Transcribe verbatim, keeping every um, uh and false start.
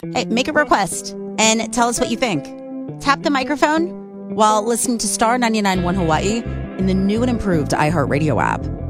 Hey, make a request and tell us what you think. Tap the microphone while listening to Star ninety-nine point one Hawaii in the new and improved iHeartRadio app.